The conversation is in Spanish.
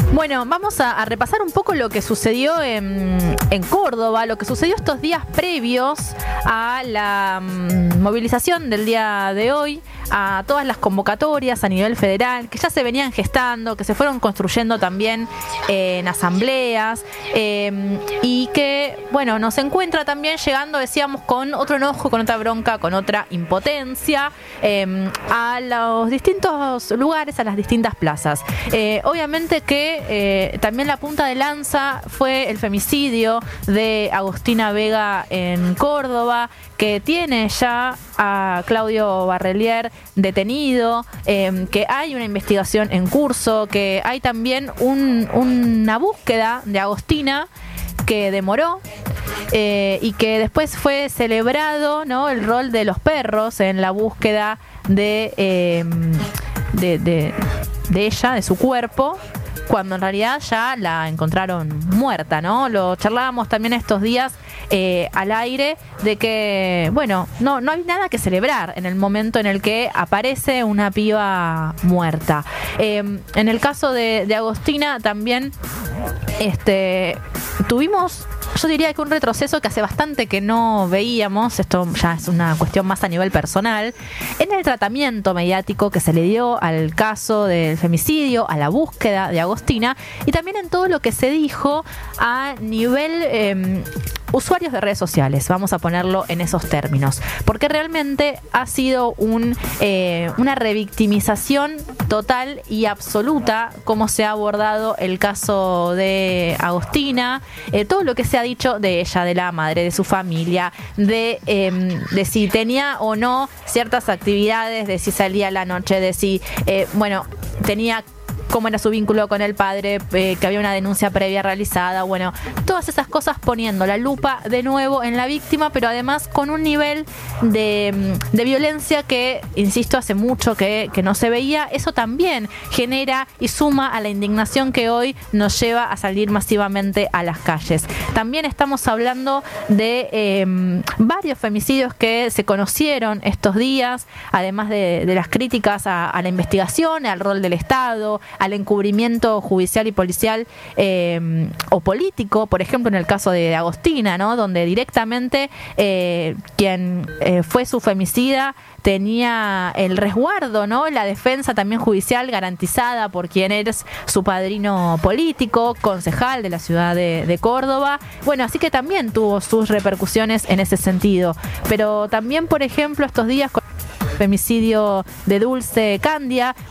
Bueno, vamos a repasar un poco lo que sucedió en Córdoba, lo que sucedió estos días previos a la movilización del día de hoy, a todas las convocatorias a nivel federal que ya se venían gestando, que se fueron construyendo también en asambleas y que, bueno, nos encuentra también llegando, decíamos, con otro enojo, con otra bronca, con otra impotencia a los distintos lugares, a las distintas plazas. Obviamente que también la punta de lanza fue el femicidio de Agostina Vega en Córdoba, que tiene ya a Claudio Barrelier detenido, que hay una investigación en curso, que hay también una búsqueda de Agostina que demoró y que después fue celebrado, ¿no?, el rol de los perros en la búsqueda de ella, de su cuerpo, cuando en realidad ya la encontraron muerta, ¿no? Lo charlábamos también estos días al aire de que, bueno, no hay nada que celebrar en el momento en el que aparece una piba muerta. En el caso de Agostina también tuvimos, yo diría que un retroceso que hace bastante que no veíamos, esto ya es una cuestión más a nivel personal, en el tratamiento mediático que se le dio al caso del femicidio, a la búsqueda de Agostina, y también en todo lo que se dijo a nivel usuarios de redes sociales, vamos a ponerlo en esos términos, porque realmente ha sido una revictimización total y absoluta como se ha abordado el caso de Agostina, todo lo que se ha dicho de ella, de la madre, de su familia, de si tenía o no ciertas actividades, de si salía a la noche, de si, tenía cómo era su vínculo con el padre, que había una denuncia previa realizada, bueno, todas esas cosas poniendo la lupa de nuevo en la víctima, pero además con un nivel de violencia que, insisto, hace mucho que no se veía. Eso también genera y suma a la indignación que hoy nos lleva a salir masivamente a las calles. También estamos hablando de varios femicidios que se conocieron estos días, además de las críticas a la investigación, al rol del Estado, al encubrimiento judicial y policial o político, por ejemplo en el caso de Agostina, ¿no?, donde directamente quien fue su femicida tenía el resguardo, ¿no?, la defensa también judicial garantizada por quien es su padrino político, concejal de la ciudad de Córdoba. Bueno, así que también tuvo sus repercusiones en ese sentido. Pero también, por ejemplo, estos días con el femicidio de Dulce Candia,